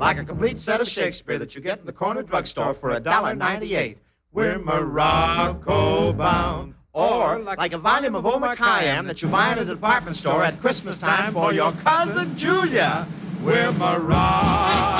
like a complete set of Shakespeare that you get in the corner drugstore for $1.98. We're Morocco bound. Or like a volume of Omar Khayyam that you buy in a department store at Christmas time for your cousin Julia. We're Morocco